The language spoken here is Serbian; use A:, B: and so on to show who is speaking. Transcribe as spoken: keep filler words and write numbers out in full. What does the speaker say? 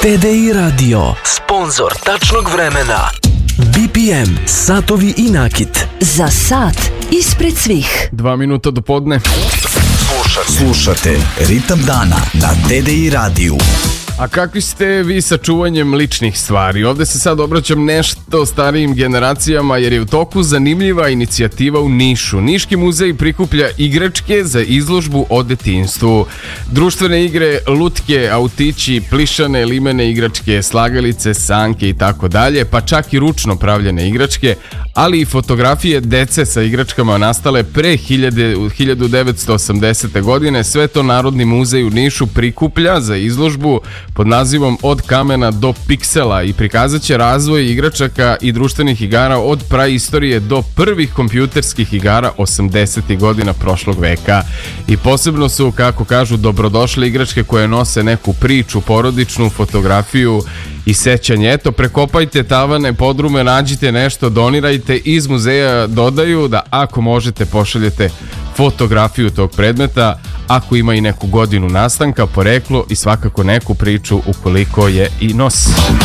A: T D I Radio, sponzor tačnog vremena. B P M, satovi i nakit.
B: Za sat ispred svih.
C: Dva minuta do podne.
D: Slušate, Slušate Ritam dana na T D I radiju.
C: A kakvi ste vi sa čuvanjem ličnih stvari? Ovde se sad obraćam nešto starijim generacijama jer je u toku zanimljiva inicijativa u Nišu. Niški muzej prikuplja igračke za izložbu o detinjstvu. Društvene igre, lutke, autići, plišane, limene igračke, slagalice, sanke i tako dalje, pa čak i ručno pravljene igračke, ali i fotografije dece sa igračkama nastale pre hiljadu devetsto osamdesete. godine. Sve to Narodni muzej u Nišu prikuplja za izložbu pod nazivom Od kamena do piksela i prikazat će razvoj igračaka i društvenih igara od praistorije do prvih kompjuterskih igara osamdesetih godina prošlog veka. I posebno su, kako kažu, dobrodošle igračke koje nose neku priču, porodičnu fotografiju i sećanje. Eto, prekopajte tavane, podrume, nađite nešto, donirajte. Iz muzeja dodaju da ako možete pošaljete fotografiju tog predmeta, ako ima i neku godinu nastanka, poreklo i svakako neku priču ukoliko je i nosi.